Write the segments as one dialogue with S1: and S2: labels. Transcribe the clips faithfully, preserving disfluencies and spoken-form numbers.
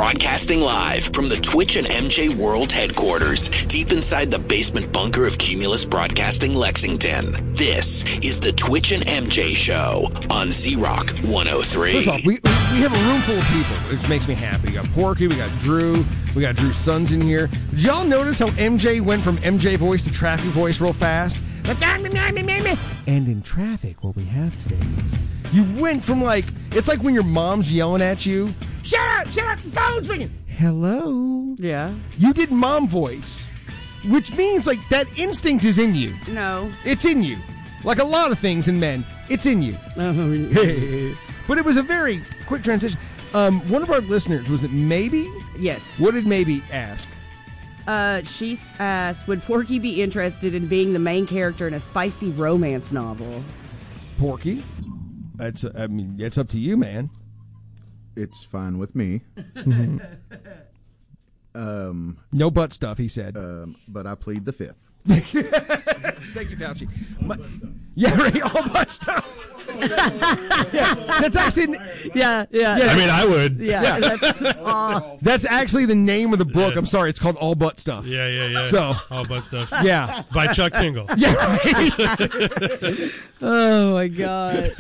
S1: Broadcasting live from the Twitch and M J World headquarters, deep inside the basement bunker of Cumulus Broadcasting Lexington. This is the Twitch and M J Show on Z-Rock one oh three.
S2: First off, we, we have a room full of people, which makes me happy. We got Porky, we got Drew, we got Drew's sons in here. Did y'all notice how M J went from M J voice to traffic voice real fast? And in traffic, what we have today is you went from like, it's like when your mom's yelling at you, shut up, shut up, the phone's ringing. Hello.
S3: Yeah.
S2: You did mom voice, which means like that instinct is in you.
S3: No.
S2: It's in you. Like a lot of things in men, it's in you.
S3: Oh.
S2: But it was a very quick transition. Um, one of our listeners, was it Maybe?
S3: Yes.
S2: What did Maybe ask?
S3: Uh, she asked, would Porky be interested in being the main character in a spicy romance novel?
S2: Porky? That's, I mean, it's up to you, man.
S4: It's fine with me. um,
S2: no butt stuff, he said.
S4: Um, but I plead the fifth.
S2: Thank you, Fauci. My, yeah, right, all butt stuff. Yeah, that's actually.
S3: Yeah, yeah.
S5: I mean, I would.
S3: Yeah,
S2: Yeah.
S3: that's uh,
S2: That's actually the name of the book.
S5: Yeah.
S2: I'm sorry, it's called All Butt Stuff.
S5: Yeah, yeah, yeah.
S2: So,
S5: all butt stuff.
S2: yeah.
S5: By Chuck Tingle.
S2: Yeah, right.
S3: oh my god.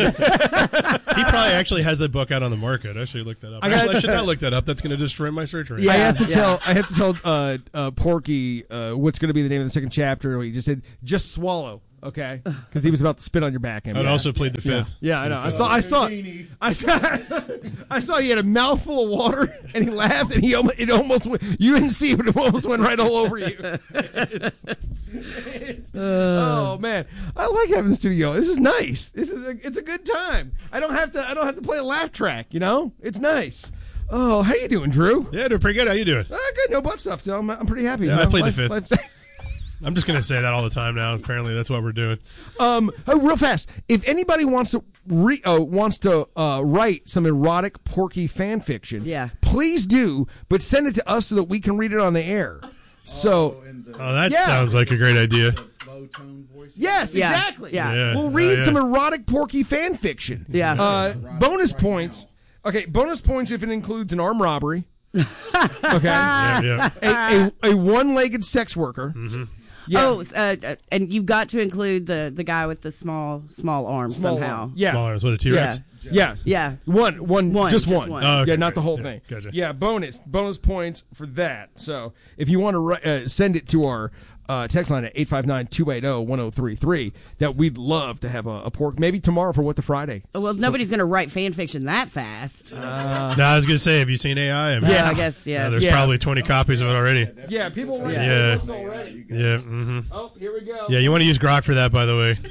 S5: He probably actually has that book out on the market. I should look that up.
S2: I
S5: I,
S2: got-
S5: I should not look that up. That's going to destroy my search rate.
S3: Yeah.
S2: I have to
S3: yeah.
S2: tell. I have to tell uh, uh, Porky uh, what's going to be the name of the second chapter. He just said, "Just swallow." Okay, because he was about to spit on your back.
S5: I would
S2: yeah.
S5: also plead the fifth.
S2: Yeah, I know. I saw. I saw. I saw. I saw he had a mouthful of water, and he laughed, and he almost. It almost went. You didn't see it, but it almost went right all over you. It's- it's- oh man, I like having the studio. This is nice. This is. A, it's a good time. I don't have to. I don't have to play a laugh track. You know, it's nice. Oh, how you doing, Drew?
S5: Yeah, doing pretty good. How you doing?
S2: Uh, good. No butt stuff. Though. I'm, I'm pretty happy.
S5: Yeah,
S2: you
S5: I
S2: know?
S5: played the
S2: Life-
S5: fifth.
S2: life-
S5: I'm just going to say that all the time now. Apparently, that's what we're doing.
S2: Um, oh, real fast. If anybody wants to re, uh, wants to uh, write some erotic Porky fan fiction,
S3: Yeah.
S2: please do. But send it to us so that we can read it on the air. So,
S5: Oh, that
S2: Yeah.
S5: sounds like a great idea.
S4: Low tone voice.
S2: yes,
S3: Yeah.
S2: exactly.
S3: Yeah.
S5: Yeah.
S2: We'll read
S5: Oh, yeah.
S2: some erotic Porky fan fiction.
S3: Yeah.
S2: Uh, bonus points. Okay, bonus points if it includes an armed robbery. Okay.
S5: Yeah, yeah.
S2: a, a, a one-legged sex worker.
S5: Mm-hmm.
S2: Yeah.
S3: Oh, uh, uh, and you've got to include the, the guy with the small small arm
S2: Small
S3: somehow.
S2: arm. Yeah.
S5: Smaller. What, a T-Rex?
S3: Yeah.
S2: Yeah.
S3: Yeah.
S2: One, one,
S3: One,
S2: just
S3: just
S2: one.
S3: one.
S5: Oh, okay,
S2: Yeah, not the
S5: great.
S2: whole
S5: Yeah,
S2: thing.
S5: gotcha.
S2: Yeah, bonus, bonus points for that. So if you want to ri- uh, send it to our uh, text line at eight five nine, two eight zero, one zero three three, that we'd love to have a, a pork. Maybe tomorrow for What the Friday.
S3: Oh, well, nobody's going to write fan fiction that fast.
S5: No, I was going to say, have you seen A I? I mean,
S3: Yeah, I guess, yeah.
S5: uh, there's
S2: Yeah.
S5: probably twenty copies of it already.
S2: Yeah, people write
S5: Yeah.
S2: books already.
S5: Yeah. Mm-hmm.
S2: Oh, here we go.
S5: Yeah, you want to use Grok for that, by the way.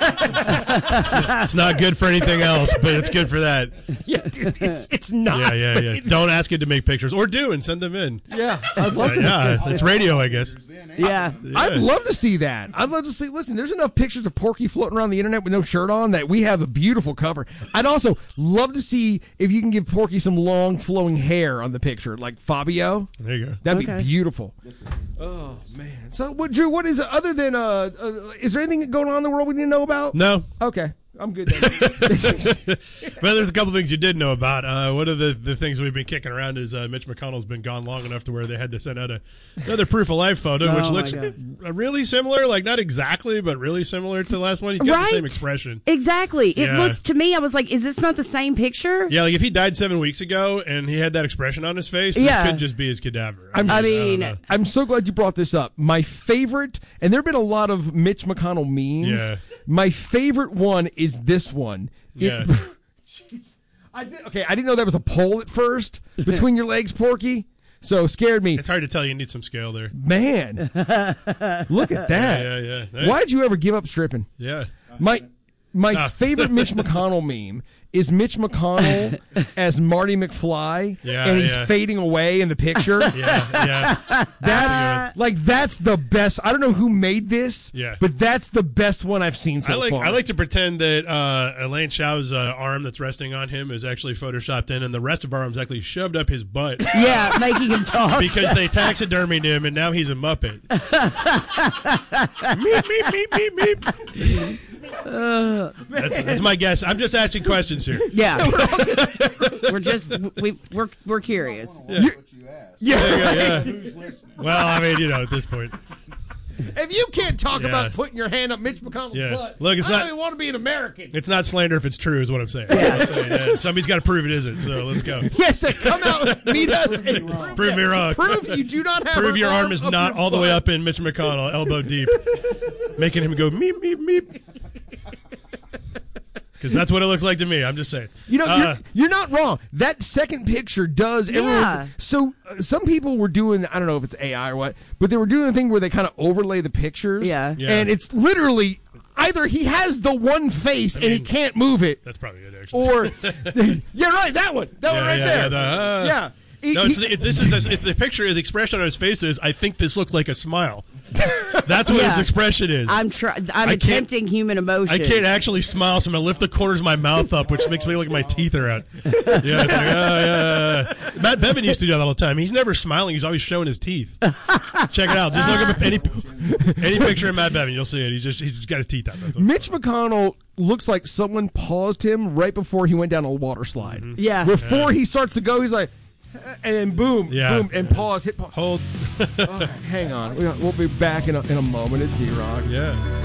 S5: it's, not, it's not good for anything else, but it's good for that.
S2: Yeah, dude, it's, it's not.
S5: Yeah, yeah,
S2: but
S5: yeah.
S2: it-
S5: Don't ask it to make pictures, or do and send them in.
S2: Yeah, I'd love to.
S5: Yeah, it's radio, I guess.
S3: Yeah.
S2: I'd love to see that. I'd love to see. Listen, there's enough pictures of Porky floating around the internet with no shirt on that we have a beautiful cover. I'd also love to see if you can give Porky some long flowing hair on the picture, like Fabio.
S5: There you go.
S2: That'd
S3: Okay.
S2: be beautiful. Oh man. So, what, Drew? What is other than uh, uh? Is there anything going on in the world we need to know about?
S5: No.
S2: Okay, I'm good then.
S5: Well, there's a couple things you did know about. Uh, one of the, the things we've been kicking around is uh, Mitch McConnell's been gone long enough to where they had to send out a, another proof of life photo,
S3: Oh,
S5: which
S3: my
S5: looks
S3: God.
S5: uh, really similar, like not exactly, but really similar to the last one. He's got
S3: Right.
S5: the same expression.
S3: Exactly. It
S5: Yeah.
S3: looks to me, I was like, is this not the same picture?
S5: Yeah, like if he died seven weeks ago and he had that expression on his face,
S3: Yeah.
S5: it could just be his cadaver.
S2: I'm
S3: I
S2: s-
S3: mean,
S5: don't know.
S2: I'm so glad you brought this up. My favorite, and there have been a lot of Mitch McConnell memes.
S5: Yeah.
S2: My favorite one is this one. It-
S5: Yeah.
S2: Jeez. I did, okay, I didn't know that was a pole at first between your legs, Porky. So it scared me.
S5: It's hard to tell. You need some scale there.
S2: Man, look at that.
S5: Yeah, yeah, yeah.
S2: Why'd you ever give up stripping?
S5: Yeah.
S2: My my
S5: Ah.
S2: favorite Mitch McConnell meme is Mitch McConnell as Marty McFly,
S5: Yeah,
S2: and he's
S5: yeah.
S2: fading away in the picture.
S5: Yeah, yeah.
S2: That's like that's the best. I don't know who made this,
S5: Yeah.
S2: but that's the best one I've seen so
S5: I like
S2: far.
S5: I like to pretend that uh, Elaine Chow's uh, arm that's resting on him is actually photoshopped in, and the rest of our arm's actually shoved up his butt
S3: Yeah, making him talk.
S5: because they taxidermied him, and now he's a Muppet. meep, meep, meep, meep, meep. That's, that's my guess. I'm just asking questions here.
S3: Yeah. we're just we we're we're curious.
S4: Yeah. What you asked.
S2: Yeah.
S5: Yeah, yeah.
S4: Who's listening?
S5: Well, I mean, you know, at this point.
S2: If you can't talk
S5: Yeah.
S2: about putting your hand up Mitch McConnell's
S5: Yeah.
S2: butt,
S5: Look, it's
S2: I
S5: not-
S2: don't even want to be an American.
S5: It's not slander if it's true, is what I'm saying. I'm saying, yeah, somebody's got to prove it isn't, so let's go.
S2: Yes, come out, meet us, and prove,
S5: Prove me wrong.
S2: Prove you do not have.
S5: Prove
S2: an
S5: your arm is
S2: up
S5: not
S2: your
S5: all the way
S2: butt.
S5: up in Mitch McConnell, elbow deep, making him go meep, meep, meep. Because that's what it looks like to me. I'm just saying.
S2: You know,
S5: Uh,
S2: you're, you're not wrong. That second picture does.
S3: Yeah.
S2: Everyone's, so uh, some people were doing. I don't know if it's A I or what, but they were doing a thing where they kind of overlay the pictures.
S3: Yeah.
S5: Yeah.
S2: and it's literally either he has the one face and he
S5: mean,
S2: can't move it,
S5: that's probably it, actually.
S2: or yeah, right, that one, that one
S5: Yeah,
S2: right
S5: yeah,
S2: there.
S5: yeah, the, uh,
S2: yeah. He-
S5: no, it's,
S2: he-
S5: it, this is this, if the picture, the expression on his face is, I think this looked like a smile. That's what
S3: Yeah.
S5: his expression is.
S3: I'm try- I'm
S5: I can't-
S3: attempting human emotion.
S5: I can't actually smile, so I'm gonna lift the corners of my mouth up, which makes me look like my teeth are out. Yeah, it's like, oh, yeah, yeah, yeah. Matt Bevin used to do that all the time. He's never smiling; he's always showing his teeth. Check it out. Just look up any any picture of Matt Bevin, you'll see it. He's just he's got his teeth out. That's all.
S2: Mitch McConnell looks like someone paused him right before he went down a water slide.
S3: Yeah.
S2: Before he starts to go, he's like, and then boom,
S5: Yeah.
S2: boom, and pause, hit pause.
S5: Hold.
S2: Oh, hang on, we'll we'll be back in a, in a moment at Z-Rock.
S5: Yeah.